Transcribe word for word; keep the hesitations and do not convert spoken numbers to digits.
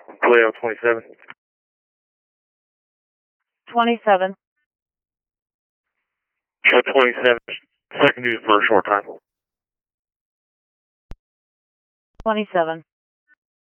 Leo twenty-seven. twenty-seven. Show twenty-seven. Second duty for a short time. twenty-seven.